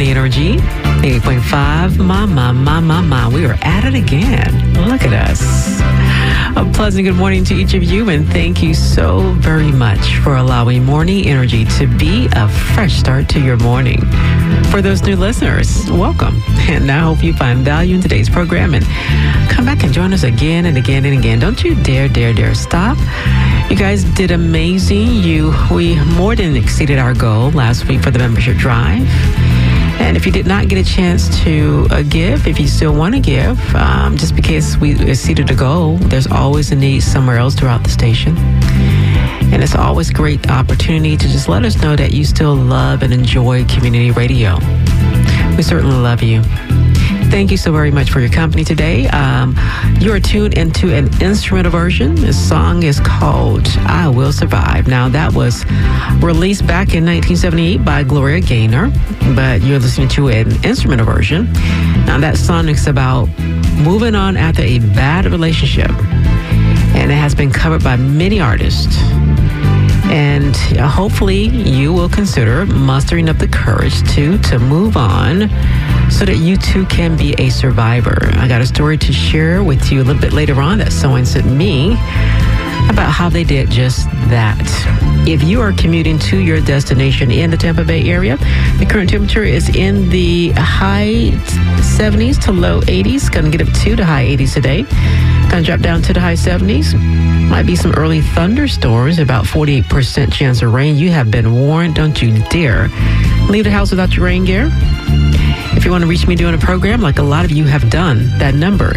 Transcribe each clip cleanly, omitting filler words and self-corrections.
Morning Energy, 8.5. My. We are at it again. Look at us. A pleasant good morning to each of you, and thank you so very much for allowing Morning Energy to be a fresh start to your morning. For those new listeners, welcome. And I hope you find value in today's program and come back and join us again and again and again. Don't you dare stop. You guys did amazing. We more than exceeded our goal last week for the membership drive. And if you did not get a chance to give, if you still want to give, just because we exceeded a goal, there's always a need somewhere else throughout the station. And it's always a great opportunity to just let us know that you still love and enjoy community radio. We certainly love you. Thank you so very much for your company today. You are tuned into an instrumental version. This song is called I Will Survive. Now, that was released back in 1978 by Gloria Gaynor, but you're listening to an instrumental version. Now, that song is about moving on after a bad relationship, and it has been covered by many artists. And hopefully you will consider mustering up the courage to move on so that you too can be a survivor. I got a story to share with you a little bit later on that someone sent me about how they did just that. If you are commuting to your destination in the Tampa Bay area, the current temperature is in the high 70s to low 80s. Going to get up to the high 80s today. Going to drop down to the high 70s. Might be some early thunderstorms, about 48% chance of rain. You have been warned. Don't you dare leave the house without your rain gear. If you want to reach me during a program, like a lot of you have done, that number,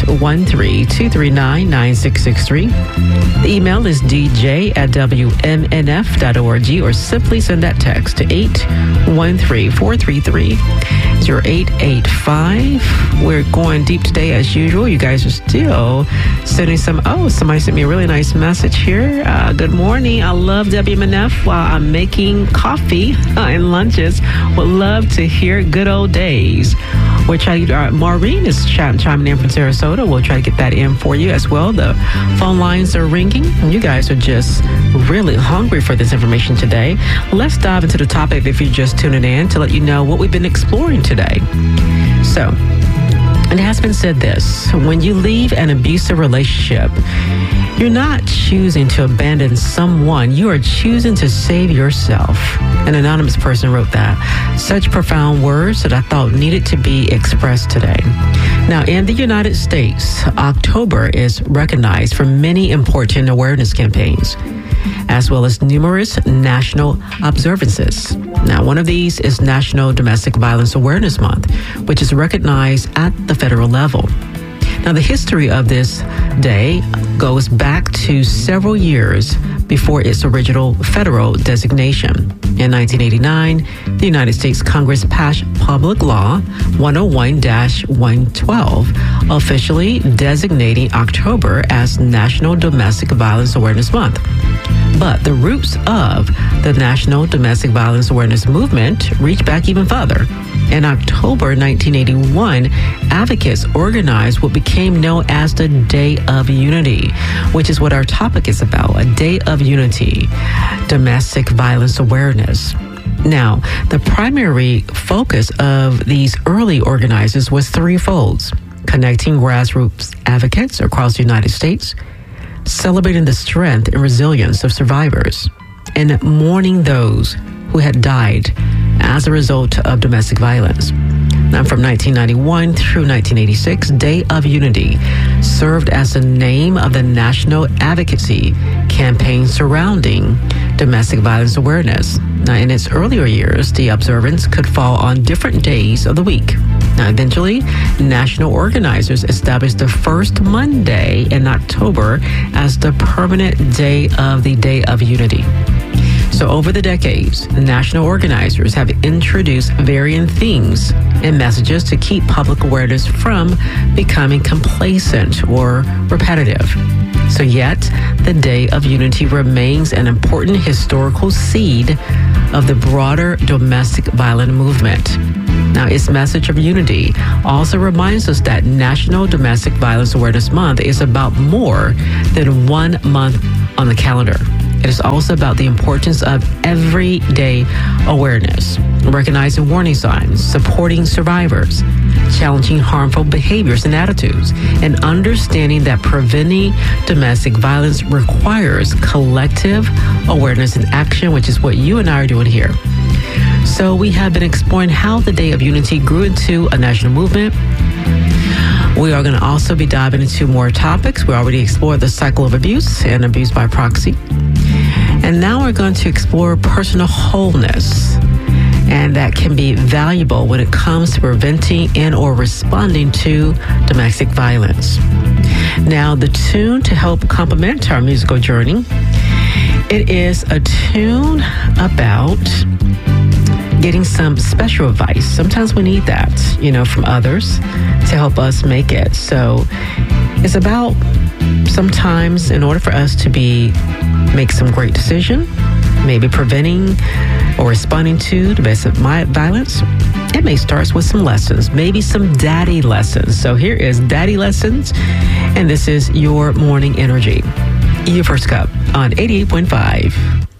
813-239-9663. The email is dj@wmnf.org, or simply send that text to 813-433-0885. We're going deep today as usual. You guys are still sending somebody sent me a really nice message here. Good morning. I love WMNF while I'm making coffee and lunches. Would love to hear good old days. Which Maureen is chiming in from Sarasota. We'll try to get that in for you as well. The phone lines are ringing. You guys are just really hungry for this information today. Let's dive into the topic if you're just tuning in to let you know what we've been exploring today. So, it has been said this: when you leave an abusive relationship, you're not choosing to abandon someone. You are choosing to save yourself. An anonymous person wrote that. Such profound words that I thought needed to be expressed today. Now, in the United States, October is recognized for many important awareness campaigns, as well as numerous national observances. Now, one of these is National Domestic Violence Awareness Month, which is recognized at the federal level. Now, the history of this day goes back to several years before its original federal designation. In 1989, the United States Congress passed Public Law 101-112, officially designating October as National Domestic Violence Awareness Month. But the roots of the National Domestic Violence Awareness Movement reach back even further. In October 1981, advocates organized what became known as the Day of Unity, which is what our topic is about, a Day of Unity, domestic violence awareness. Now, the primary focus of these early organizers was threefold: connecting grassroots advocates across the United States, celebrating the strength and resilience of survivors, and mourning those who had died as a result of domestic violence. Now, from 1991 through 1986, Day of Unity served as the name of the national advocacy campaign surrounding domestic violence awareness. Now, in its earlier years, the observance could fall on different days of the week. Now, eventually, national organizers established the first Monday in October as the permanent day of the Day of Unity. So over the decades, national organizers have introduced varying themes and messages to keep public awareness from becoming complacent or repetitive. So yet, the Day of Unity remains an important historical seed of the broader domestic violence movement. Now, its message of unity also reminds us that National Domestic Violence Awareness Month is about more than 1 month on the calendar. It is also about the importance of everyday awareness, recognizing warning signs, supporting survivors, challenging harmful behaviors and attitudes, and understanding that preventing domestic violence requires collective awareness and action, which is what you and I are doing here. So we have been exploring how the Day of Unity grew into a national movement. We are going to also be diving into more topics. We already explored the cycle of abuse and abuse by proxy. And now we're going to explore personal wholeness. And that can be valuable when it comes to preventing and or responding to domestic violence. Now, the tune to help complement our musical journey, it is a tune about getting some special advice. Sometimes we need that, from others to help us make it. So it's about sometimes in order for us to make some great decision, maybe preventing or responding to domestic violence, it may start with some lessons, maybe some daddy lessons. So here is Daddy Lessons, and this is Your Morning Energy. Your First Cup on 88.5.